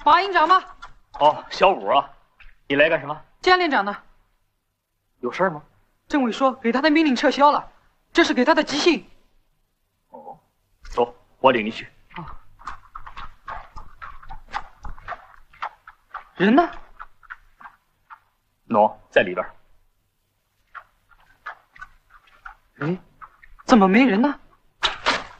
马营长吗？ 哦，小五啊，你来干什么？ 江连长呢？ 有事吗？ 政委说给他的命令撤销了，这是给他的急信。 哦，走，我领你去。 啊，人呢？ 喏，在里边。 哎，怎么没人呢？